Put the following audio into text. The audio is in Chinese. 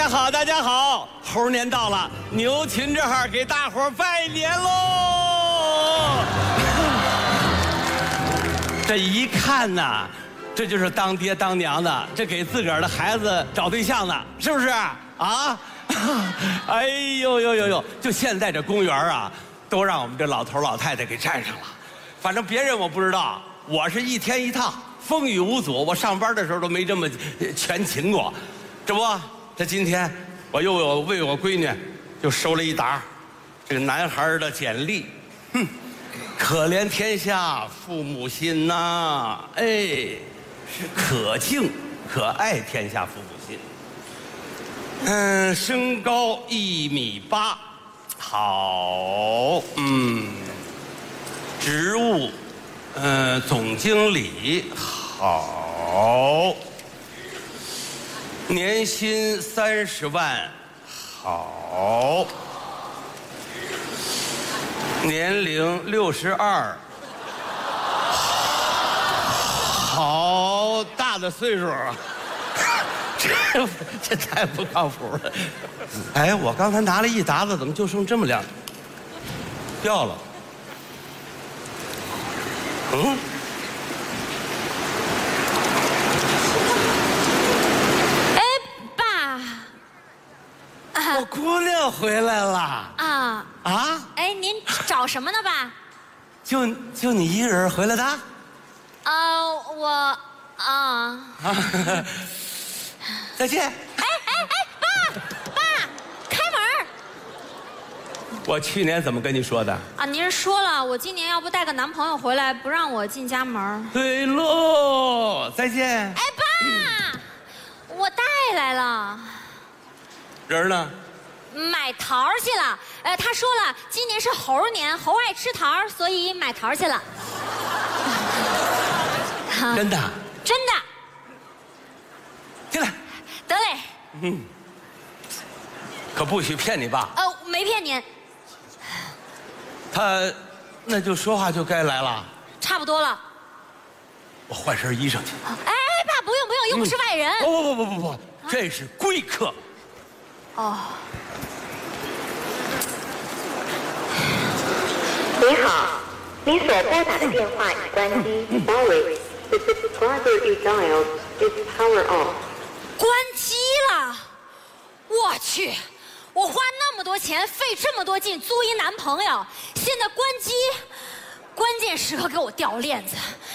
家好，大家好，猴年到了，牛群这哈给大伙拜年喽！这一看呐，这就是当爹当娘的，这给自个儿的孩子找对象呢，是不是啊？哎呦呦呦呦！就现在这公园啊，都让我们这老头老太太给占上了。反正别人我不知道，我是一天一趟，风雨无阻。我上班的时候都没这么全勤过。这不，这今天我又为我闺女又收了一沓这个男孩的简历。哼，可怜天下父母心呐，哎，是可敬可爱天下父母心。身高1.8米，好，职务，总经理，好，年薪30万，好，年龄62，好大的岁数啊！这太不靠谱了。哎，我刚才拿了一沓子，怎么就剩这么两？掉了。 哎，爸。 我姑娘回来了。 啊？哎，您找什么呢，爸？ 就你一个人回来的？再见。 哎，爸，开门！ 我去年怎么跟你说的？ 啊，您是说了，我今年要不带个男朋友回来，不让我进家门。 对喽，再见。 哎，爸，我带来了。 人呢？ 买桃去了。他说了，今年是猴年，猴爱吃桃，所以买桃去了。 真的？ 真的。 进来。 得嘞。 可不许骗你爸。 没骗您。 他，那就说话就该来了。 差不多了。 我换身衣裳去。 哎，爸，不用，又不是外人。 不，这是贵客。 你好，你所拨打的电话已关机。Sorry, the subscriber you dialed is power off. 关机了！我去，我花那么多钱，费这么多劲租一男朋友，现在关机，关键时刻给我掉链子，